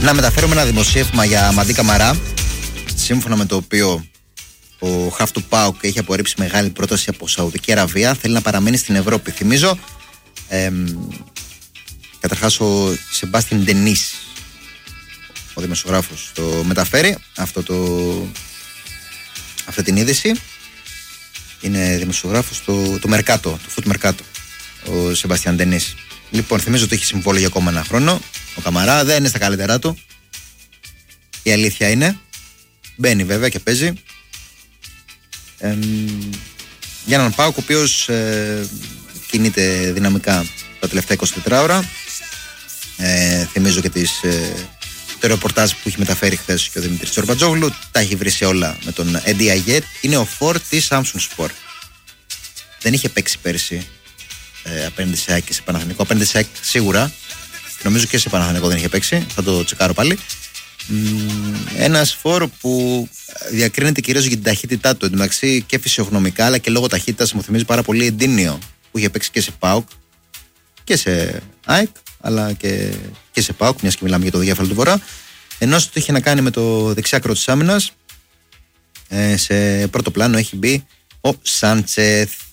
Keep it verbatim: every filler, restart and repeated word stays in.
να μεταφέρουμε ένα δημοσίευμα για Μαντί Καμαρά, σύμφωνα με το οποίο ο Χαφ του ΠΑΟΚ έχει απορρίψει μεγάλη πρόταση από Σαουδική Αραβία. Θέλει να παραμείνει στην Ευρώπη. Θυμίζω, ε, καταρχάς ο Σεμπάστιαν Ντενίς, ο δημοσιογράφος, το μεταφέρει αυτό το, αυτή την είδηση. Είναι δημοσιογράφος του το Μερκάτο, του Φουτ Μερκάτο, ο Σεμπάστιαν Ντενίς. Λοιπόν, θυμίζω ότι έχει συμβόλαιο για ακόμα ένα χρόνο. Ο Καμαρά δεν είναι στα καλύτερά του. Η αλήθεια είναι. Μπαίνει βέβαια και παίζει. Ε, για έναν ΠΑΟΚ ο οποίος ε, κινείται δυναμικά τα τελευταία είκοσι τέσσερις ώρα. Ε, θυμίζω και τις, ε, το ρεπορτάζ που έχει μεταφέρει χθες και ο Δημήτρης Τσορμπατζόγλου. Τα έχει βρει σε όλα με τον Έντι Αγιέτ. Είναι ο φορ της Samsung Sport. Δεν είχε παίξει πέρσι ε, απέναντι σε ΑΕΚ και σε Παναθηναϊκό. Απέναντι σε ΑΕΚ σίγουρα. Νομίζω και σε Παναθηναϊκό δεν είχε παίξει. Θα το τσεκάρω πάλι. Ένας φόρ που διακρίνεται κυρίως για την ταχύτητά του, εντωμεταξύ και φυσιογνωμικά αλλά και λόγω ταχύτητας. Μου θυμίζει πάρα πολύ Εντίνιο που είχε παίξει και σε ΠΑΟΚ και σε ΑΕΚ αλλά και, και σε ΠΑΟΚ, μιας και μιλάμε για το διάφαλο του Βορρά. Ενώ το είχε να κάνει με το δεξιά άκρο της άμυνας, ε, σε πρώτο πλάνο έχει μπει ο Σάντσεθ.